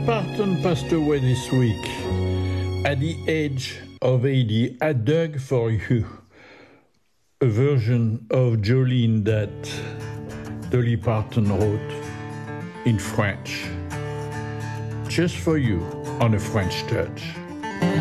Parton passed away this week at the age of 80. I dug for you a version of Jolene that Dolly Parton wrote in French, just for you on a French touch.